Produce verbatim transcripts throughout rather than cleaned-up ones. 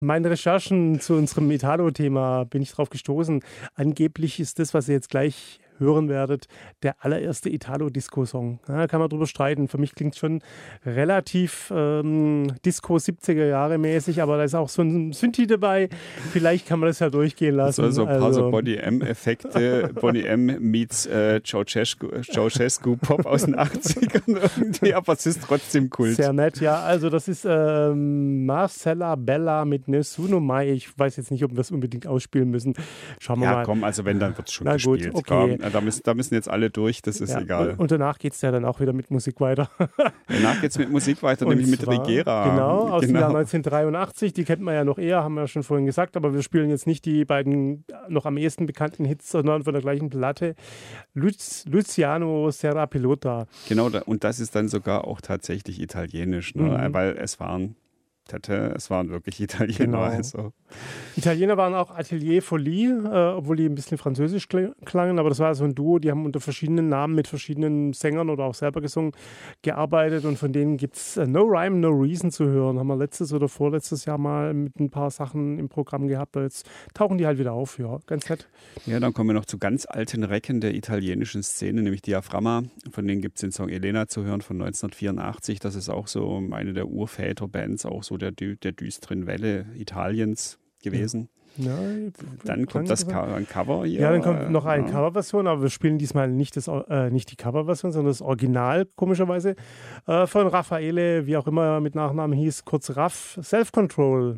meinen Recherchen zu unserem Italo-Thema bin ich drauf gestoßen. Angeblich ist das, was ihr jetzt gleich hören werdet, der allererste Italo-Disco-Song. Ja, kann man drüber streiten. Für mich klingt es schon relativ ähm, Disco siebziger Jahre mäßig, aber da ist auch so ein Synthi dabei. Vielleicht kann man das ja durchgehen lassen. Also so ein paar also, so Boney-M-Effekte. Boney-M meets äh, Ceausescu, Ceausescu Pop aus den achtzigern irgendwie, aber es ist trotzdem Kult. Sehr nett, ja. Also das ist ähm, Marcella Bella mit Nessuno Mai. Ich weiß jetzt nicht, ob wir das unbedingt ausspielen müssen. Schauen wir ja, mal. Ja, komm, also wenn, dann wird es schon Na gut, gespielt. okay. Komm, da, müssen, da müssen jetzt alle durch, das ist ja, egal. Und, und danach geht es ja dann auch wieder mit Musik weiter. Danach geht es mit Musik weiter, Und nämlich mit zwar, Rigera. Genau, aus genau. dem Jahr neunzehnhundertdreiundachtzig. Die kennt man ja noch eher, haben wir ja schon vorhin gesagt. Aber wir spielen jetzt nicht die beiden noch am ehesten bekannten Hits, sondern von der gleichen Platte. Luz, Luciano Serra Pilota. Genau, und das ist dann sogar auch tatsächlich italienisch, ne? Mhm. Weil es waren Tete, es waren wirklich Italiener. Genau. Also. Italiener waren auch Atelier Folie, äh, obwohl die ein bisschen französisch kl- klangen, aber das war so ein Duo, die haben unter verschiedenen Namen mit verschiedenen Sängern oder auch selber gesungen, gearbeitet und von denen gibt es äh, No Rhyme, No Reason zu hören. Haben wir letztes oder vorletztes Jahr mal mit ein paar Sachen im Programm gehabt, jetzt tauchen die halt wieder auf, ja, ganz nett. Ja, dann kommen wir noch zu ganz alten Recken der italienischen Szene, nämlich Diaframma. Von denen gibt es den Song Elena zu hören von neunzehnhundertvierundachtzig. Das ist auch so eine der Urväterbands, auch so der, der düsteren Welle Italiens gewesen. Ja, dann kommt das Co- ein Cover hier. Ja, dann kommt noch eine ja. Coverversion, aber wir spielen diesmal nicht, das, äh, nicht die Coverversion, sondern das Original, komischerweise, äh, von Raffaele, wie auch immer er mit Nachnamen hieß, kurz Raff, Self-Control.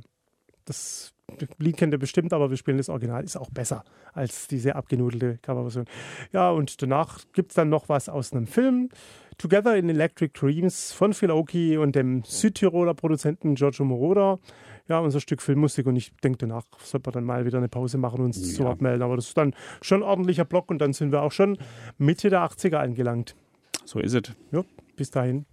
Das Lied kennt ihr bestimmt, aber wir spielen das Original, ist auch besser als diese abgenudelte Coverversion. Ja, und danach gibt es dann noch was aus einem Film, Together in Electric Dreams von Phil Oakey und dem Südtiroler Produzenten Giorgio Moroder. Ja, unser Stück Filmmusik und ich denke, danach sollte man dann mal wieder eine Pause machen und uns Ja. zu Wort melden. Aber das ist dann schon ein ordentlicher Block und dann sind wir auch schon Mitte der achtziger angelangt. So ist es. Ja, bis dahin.